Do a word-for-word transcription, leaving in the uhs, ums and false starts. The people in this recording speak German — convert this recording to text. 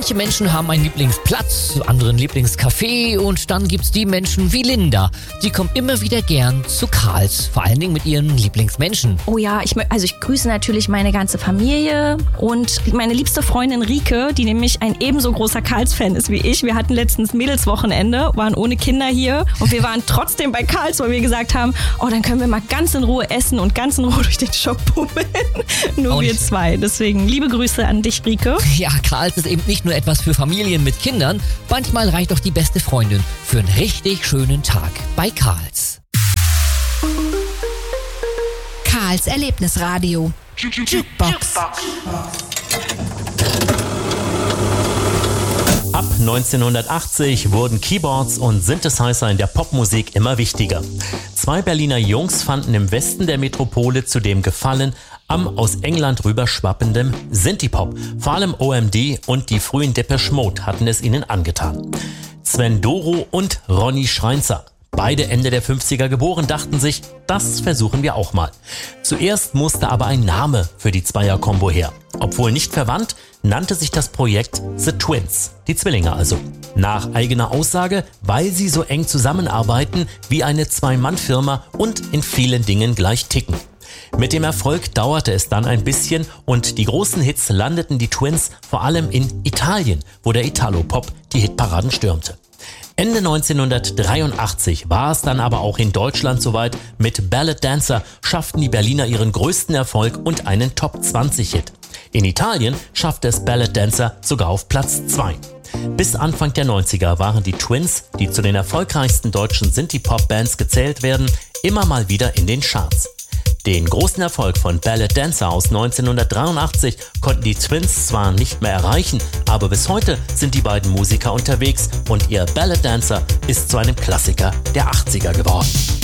Manche Menschen haben einen Lieblingsplatz, andere ein Lieblingscafé und dann gibt's die Menschen wie Linda. Sie kommt immer wieder gern zu Karls, vor allen Dingen mit ihren Lieblingsmenschen. Oh ja, ich, also ich grüße natürlich meine ganze Familie und meine liebste Freundin Rike, die nämlich ein ebenso großer Karls-Fan ist wie ich. Wir hatten letztens Mädelswochenende, waren ohne Kinder hier und wir waren trotzdem bei Karls, weil wir gesagt haben, oh, dann können wir mal ganz in Ruhe essen und ganz in Ruhe durch den Shop bummeln. Nur Und wir zwei. Deswegen liebe Grüße an dich, Rike. Ja, Karls ist eben nicht nur etwas für Familien mit Kindern, manchmal reicht auch die beste Freundin für einen richtig schönen Tag bei Karls. Karls Erlebnisradio. Jukebox. Ab neunzehnhundertachtzig wurden Keyboards und Synthesizer in der Popmusik immer wichtiger. Zwei Berliner Jungs fanden im Westen der Metropole zudem Gefallen am aus England rüberschwappendem Synthie-Pop. Vor allem O M D und die frühen Depeche Mode hatten es ihnen angetan. Sven Doro und Ronny Schreinzer, beide Ende der fünfziger geboren, dachten sich, das versuchen wir auch mal. Zuerst musste aber ein Name für die Zweier-Kombo her. Obwohl nicht verwandt, nannte sich das Projekt The Twins, die Zwillinge also. Nach eigener Aussage, weil sie so eng zusammenarbeiten wie eine Zwei-Mann-Firma und in vielen Dingen gleich ticken. Mit dem Erfolg dauerte es dann ein bisschen und die großen Hits landeten die Twins vor allem in Italien, wo der Italo-Pop die Hitparaden stürmte. Ende neunzehnhundertdreiundachtzig war es dann aber auch in Deutschland soweit. Mit Ballad Dancer schafften die Berliner ihren größten Erfolg und einen Top zwanzig Hit. In Italien schaffte es Ballad Dancer sogar auf Platz zwei. Bis Anfang der neunziger waren die Twins, die zu den erfolgreichsten deutschen Synthie-Pop-Bands gezählt werden, immer mal wieder in den Charts. Den großen Erfolg von Ballad Dancer aus neunzehnhundertdreiundachtzig konnten die Twins zwar nicht mehr erreichen, aber bis heute sind die beiden Musiker unterwegs und ihr Ballad Dancer ist zu einem Klassiker der achtziger geworden.